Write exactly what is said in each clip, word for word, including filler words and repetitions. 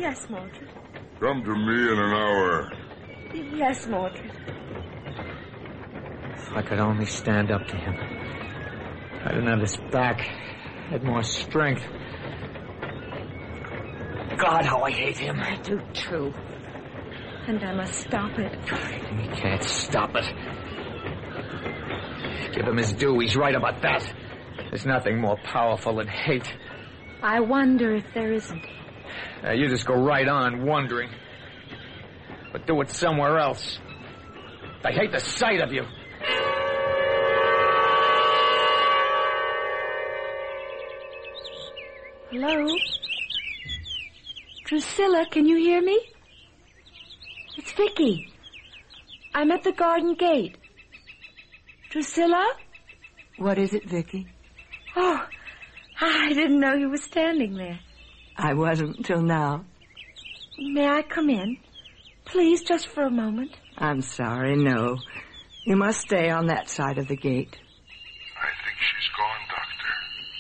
Yes, Mordred. Come to me in an hour. Yes, Mordred. If I could only stand up to him. I didn't have his back. I had more strength. God, how I hate him. I do, too. And I must stop it. He can't stop it. Give him his due. He's right about that. There's nothing more powerful than hate. I wonder if there isn't. Now, you just go right on wondering. But do it somewhere else. I hate the sight of you. Hello? Drusilla, can you hear me? It's Vicky. I'm at the garden gate. Drusilla? What is it, Vicky? Oh, I didn't know you were standing there. I wasn't until now. May I come in? Please, just for a moment. I'm sorry, no. You must stay on that side of the gate. I think she's gone, Doctor.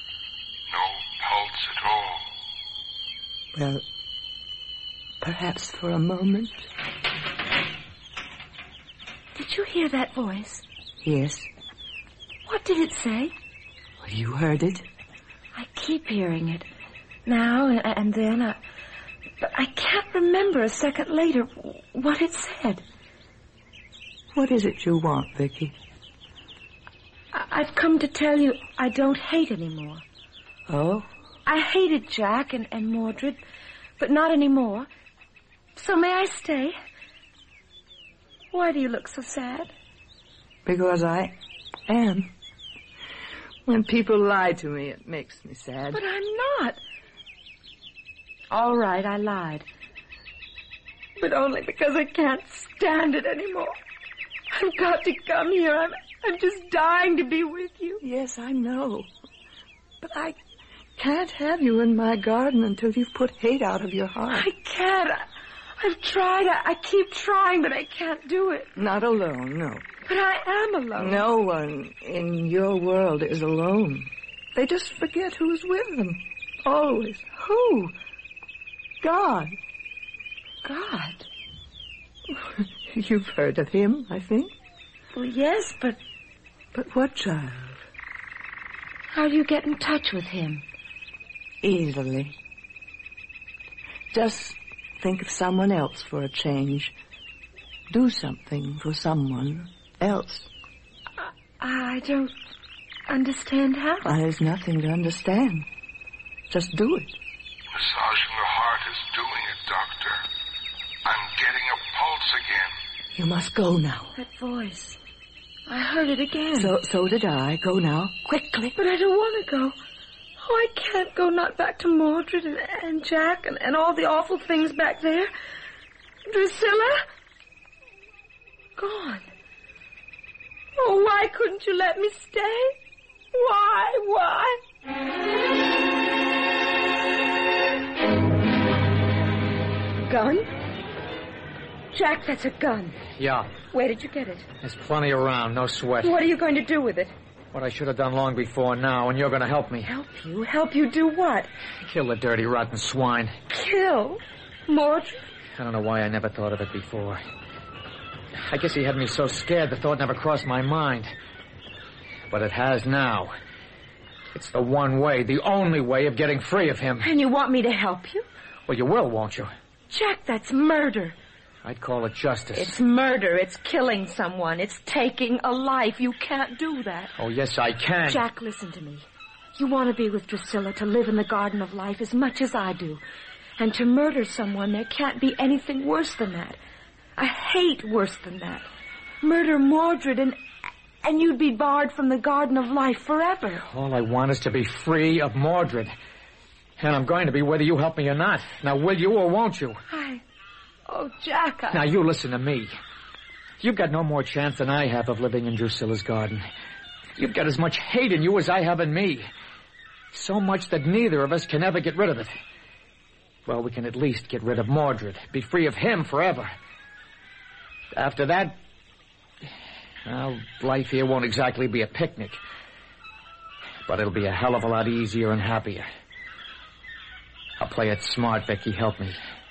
No pulse at all. Well, perhaps for a moment. Did you hear that voice? Yes. What did it say? Well, you heard it. I keep hearing it. Now and, and then. I, but I can't remember a second later what it said. What is it you want, Vicky? I, I've come to tell you I don't hate anymore. Oh? I hated Jack and, and Mordred, but not anymore. So may I stay? Why do you look so sad? Because I am. When people lie to me, it makes me sad. But I'm not. All right, I lied. But only because I can't stand it anymore. I've got to come here. I'm, I'm just dying to be with you. Yes, I know. But I can't have you in my garden until you've put hate out of your heart. I can't. I, I've tried. I, I keep trying, but I can't do it. Not alone, no. But I am alone. No one in your world is alone. They just forget who's with them. Always. Who? God. God? You've heard of him, I think. Well, yes, but... But what, child? How do you get in touch with him? Easily. Just think of someone else for a change. Do something for someone else. I, I don't understand how. There's nothing to understand. Just do it. Massaging the heart is doing it, Doctor. I'm getting a pulse again. You must go now. That voice. I heard it again. So so did I. Go now. Quickly. But I don't want to go. Oh, I can't go, not back to Mordred and, and Jack and, and all the awful things back there. Drusilla? Gone. Oh, why couldn't you let me stay? Why, why? Gun? Jack, that's a gun. Yeah. Where did you get it? There's plenty around, no sweat. What are you going to do with it? What I should have done long before now, and you're going to help me. Help you? Help you do what? Kill the dirty, rotten swine. Kill? Mordred? I don't know why I never thought of it before. I guess he had me so scared the thought never crossed my mind. But it has now. It's the one way, the only way of getting free of him. And you want me to help you? Well, you will, won't you? Jack, that's murder. I'd call it justice. It's murder. It's killing someone. It's taking a life. You can't do that. Oh, yes, I can. Jack, listen to me. You want to be with Drusilla, to live in the garden of life as much as I do. And to murder someone, there can't be anything worse than that. I hate worse than that. Murder Mordred and... and you'd be barred from the garden of life forever. All I want is to be free of Mordred. And I'm going to be whether you help me or not. Now, will you or won't you? I... Oh, Jack, I... Now, you listen to me. You've got no more chance than I have of living in Drusilla's garden. You've got as much hate in you as I have in me. So much that neither of us can ever get rid of it. Well, we can at least get rid of Mordred. Be free of him forever. After that... well, life here won't exactly be a picnic. But it'll be a hell of a lot easier and happier. I'll play it smart, Vicky. Help me.